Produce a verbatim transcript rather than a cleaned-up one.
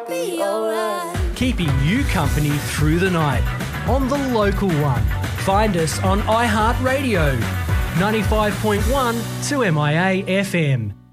be alright. Keeping you company through the night on the local one. Find us on iHeartRadio, ninety-five point one to M I A F M.